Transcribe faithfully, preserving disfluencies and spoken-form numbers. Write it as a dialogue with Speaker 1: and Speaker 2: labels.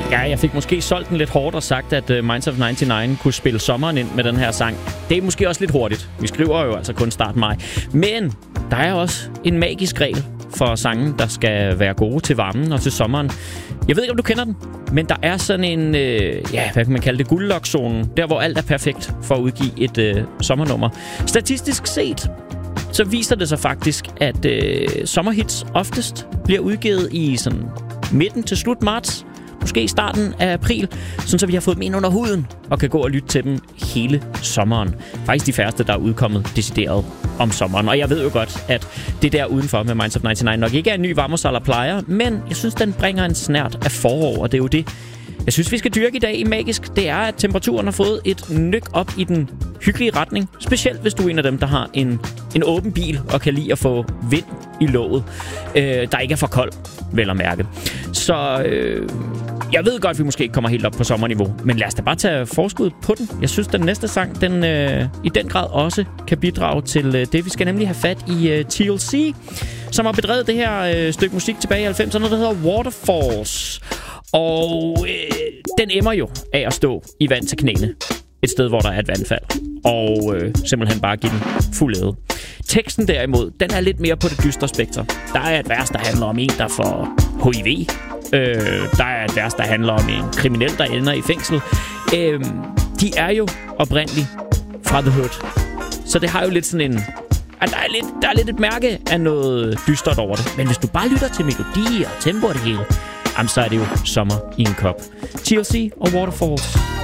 Speaker 1: Ja, jeg fik måske solgt den lidt hårdt og sagt, at uh, Minds of nioghalvfems kunne spille sommeren ind med den her sang. Det er måske også lidt hurtigt. Vi skriver jo altså kun start maj. Men der er også en magisk regel for sangen, der skal være gode til varmen og til sommeren. Jeg ved ikke, om du kender den, men der er sådan en, øh, ja, hvad kan man kalde det, guldlokzonen. Der, hvor alt er perfekt for at udgive et øh, sommernummer. Statistisk set, så viser det sig faktisk, at øh, sommerhits oftest bliver udgivet i sådan midten til slut marts. Måske i starten af april, sådan så vi har fået dem ind under huden og kan gå og lytte til dem hele sommeren. Faktisk de færreste, der er udkommet decideret om sommeren. Og jeg ved jo godt, at det der udenfor med Minds of nioghalvfems nok ikke er en ny varmesaler plejer, men jeg synes, den bringer en snert af forår, og det er jo det, jeg synes, vi skal dyrke i dag i Magisk. Det er, at temperaturen har fået et nyk op i den hyggelige retning. Specielt hvis du er en af dem, der har en, en åben bil og kan lide at få vind i låget, øh, der ikke er for kold, vel at mærke. Så øh, jeg ved godt, at vi måske ikke kommer helt op på sommerniveau, men lad os da bare tage forskud på den. Jeg synes, den næste sang, den øh, i den grad også kan bidrage til øh, det. Vi skal nemlig have fat i øh, T L C, som har bedrevet det her øh, stykke musik tilbage i halvfemserne, der hedder Waterfalls. Og øh, den emmer jo af at stå i vand til knæene. Et sted, hvor der er et vandfald. Og øh, simpelthen bare give den fuld æde. Teksten derimod, den er lidt mere på det dystre spekter. Der er et vers, der handler om en, der får H I V. Øh, der er et vers, der handler om en kriminel, der ender i fængsel. Øh, de er jo oprindeligt fra The Hood. Så det har jo lidt sådan en... At der, er lidt, der er lidt et mærke af noget dystert over det. Men hvis du bare lytter til melodi og tempo og det hele, jamen, så er det jo sommer i en kop. T L C og Waterfalls.